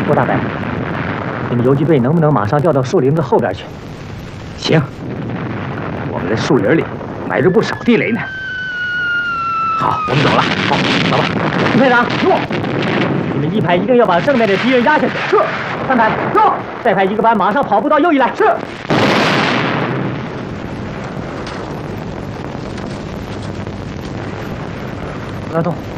郭大白，你们游击队能不能马上调到树林子后边去？ 行，我们在树林里埋着不少地雷呢。好，我们走了。好，走吧。 副排长，用！你们一排一定要把正面的敌人压下去。是。3排，是。再派1个班马上跑步到右翼来。是。不要动。